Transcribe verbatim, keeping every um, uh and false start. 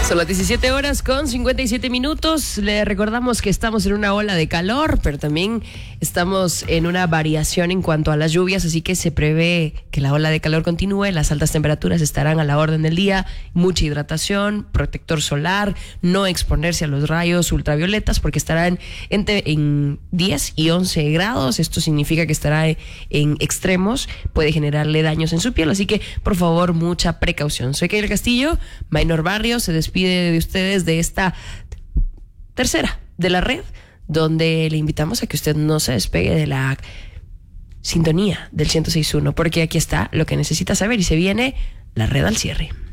Son las diecisiete horas con cincuenta y siete minutos. Le recordamos que estamos en una ola de calor, pero también estamos en una variación en cuanto a las lluvias, así que se prevé que la ola de calor continúe. Las altas temperaturas estarán a la orden del día. Mucha hidratación, protector solar, no exponerse a los rayos ultravioletas porque estarán entre en diez y once grados. Esto significa que estará en extremos, puede generarle daños en su piel, así que por favor mucha precaución. Soy Keila Castillo, Maynor Barrio se despide de ustedes de esta tercera de la red, donde le invitamos a que usted no se despegue de la sintonía del ciento seis punto uno, porque aquí está lo que necesita saber y se viene la red al cierre.